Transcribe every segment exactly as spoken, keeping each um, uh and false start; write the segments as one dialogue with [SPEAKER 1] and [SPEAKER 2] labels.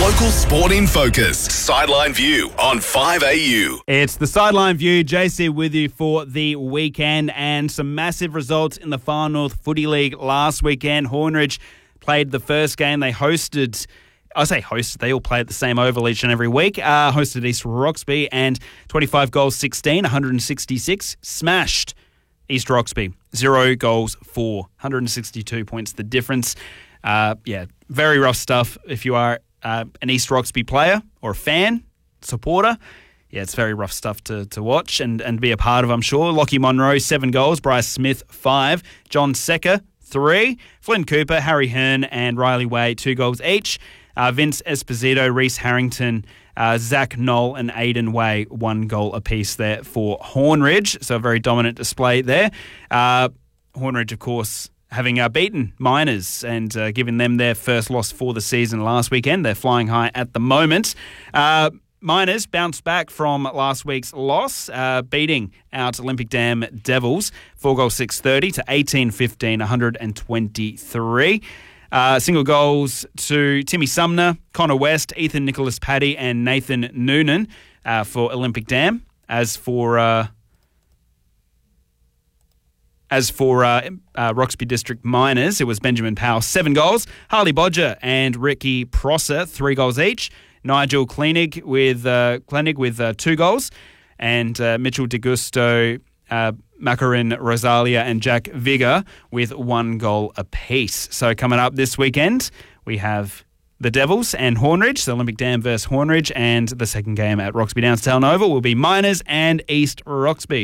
[SPEAKER 1] Local sport in focus. Sideline View on five A U.
[SPEAKER 2] It's the Sideline View. J C with you for the weekend, and some massive results in the Far North Footy League last weekend. Hornridge played the first game. They hosted, I say hosted, they all play at the same oval each and every week. Uh, hosted East Roxby, and twenty-five goals, sixteen, one hundred sixty-six. Smashed East Roxby. Zero goals, four. one hundred sixty-two points the difference. Uh, yeah, very rough stuff if you are Uh, an East Roxby player or a fan, supporter. Yeah, it's very rough stuff to, to watch and, and be a part of, I'm sure. Lockie Monroe, seven goals. Bryce Smith, five. John Secker, three. Flynn Cooper, Harry Hearn and Riley Way, two goals each. Uh, Vince Esposito, Reese Harrington, uh, Zach Knoll and Aidan Way, one goal apiece there for Hornridge. So a very dominant display there. Uh, Hornridge, of course, having uh, beaten Miners and uh, given them their first loss for the season last weekend. They're flying high at the moment. Uh, Miners bounced back from last week's loss, uh, beating out Olympic Dam Devils, four goals, six thirty to eighteen fifteen, one hundred twenty-three. Uh, single goals to Timmy Sumner, Connor West, Ethan Nicholas Paddy and Nathan Noonan uh, for Olympic Dam. As for... Uh, As for uh, uh, Roxby District Miners, it was Benjamin Powell, seven goals. Harley Bodger and Ricky Prosser, three goals each. Nigel Kleinig with uh, Kleinig with uh, two goals. And uh, Mitchell DeGusto, uh, Macarin Rosalia and Jack Vigor with one goal apiece. So coming up this weekend, we have the Devils and Hornridge, so Olympic Dam versus Hornridge. And the second game at Roxby Downstown Oval will be Miners and East Roxby.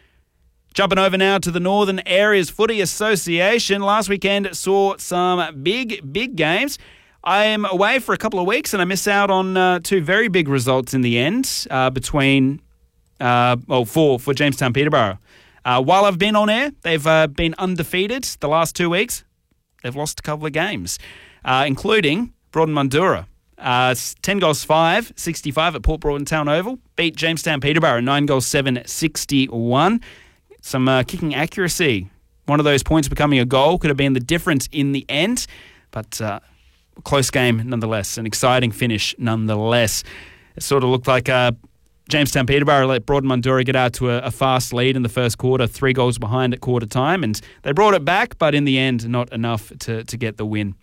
[SPEAKER 2] Jumping over now to the Northern Areas Footy Association. Last weekend saw some big, big games. I am away for a couple of weeks and I miss out on uh, two very big results in the end uh, between, uh, well, for, for Jamestown Peterborough. Uh, while I've been on air, they've uh, been undefeated the last two weeks. They've lost a couple of games, uh, including Broughton Mundura. Uh, ten goals, five, sixty-five at Port Broughton Town Oval. Beat Jamestown Peterborough, nine goals, seven, sixty-one. Some uh, kicking accuracy. One of those points becoming a goal could have been the difference in the end, but uh, close game nonetheless. An exciting finish nonetheless. It sort of looked like uh, Jamestown Peterborough let Broughton Mundura get out to a, a fast lead in the first quarter, three goals behind at quarter time, and they brought it back, but in the end, not enough to, to get the win.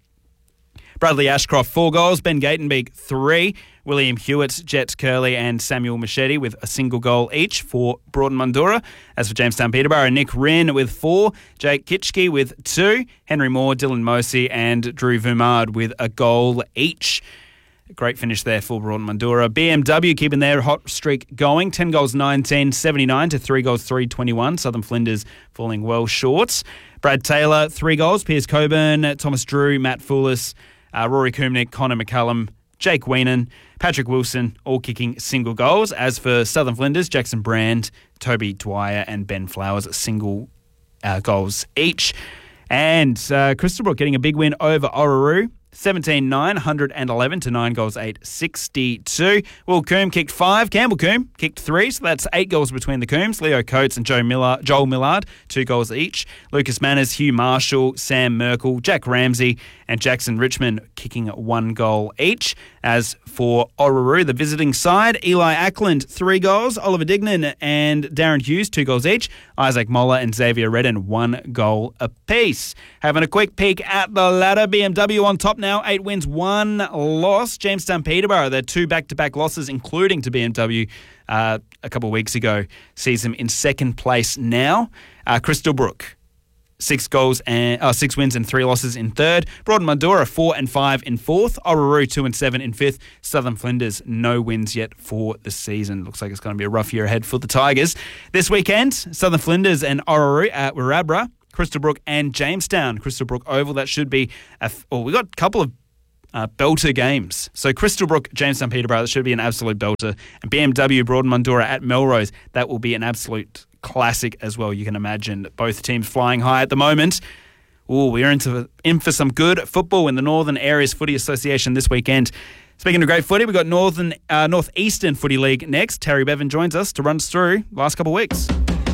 [SPEAKER 2] Bradley Ashcroft, four goals. Ben Gatenbeek, three. William Hewitt, Jet Curley and Samuel Machete with a single goal each for Broughton Mundura. As for Jamestown Peterborough, Nick Wren with four. Jake Kitschke with two. Henry Moore, Dylan Mosey and Drew Vumard with a goal each. Great finish there for Broughton Mundura. B M W keeping their hot streak going. ten goals, nineteen, seventy-nine to three goals, three twenty-one. Southern Flinders falling well short. Brad Taylor, three goals. Piers Coburn, Thomas Drew, Matt Foulis, Uh, Rory Kumnick, Connor McCallum, Jake Weenan, Patrick Wilson, all kicking single goals. As for Southern Flinders, Jackson Brand, Toby Dwyer and Ben Flowers, single uh, goals each. And uh, Crystal Brook getting a big win over Orroroo. seventeen nine, one hundred eleven to nine goals, eight sixty-two. Will Coombe kicked five. Campbell Coombe kicked three, so that's eight goals between the Coombes. Leo Coates and Joe Miller, Joel Millard, two goals each. Lucas Manners, Hugh Marshall, Sam Merkel, Jack Ramsey and Jackson Richmond kicking one goal each. As for Orroroo, the visiting side, Eli Ackland, three goals. Oliver Dignan and Darren Hughes, two goals each. Isaac Moller and Xavier Redden, one goal apiece. Having a quick peek at the ladder, B M W on top now, eight wins, one loss. Jamestown Peterborough, their two back-to-back losses, including to B M W uh, a couple of weeks ago, sees them in second place now. Uh, Crystal Brook, six goals and uh, six wins and three losses in third. Broughton Mundura, four and five in fourth. Orroroo, two and seven in fifth. Southern Flinders, no wins yet for the season. Looks like it's going to be a rough year ahead for the Tigers. This weekend, Southern Flinders and Orroroo at Warrabra. Crystal Brook and Jamestown. Crystal Brook Oval, that should be, a f- oh, we got a couple of uh, belter games. So Crystal Brook, Jamestown Peterborough, that should be an absolute belter. And B M W, Broughton Mundura at Melrose, that will be an absolute classic as well. You can imagine both teams flying high at the moment. Ooh, we're into, in for some good football in the Northern Areas Footy Association this weekend. Speaking of great footy, we've got Northern uh, Northeastern Footy League next. Terry Bevan joins us to run us through the last couple of weeks.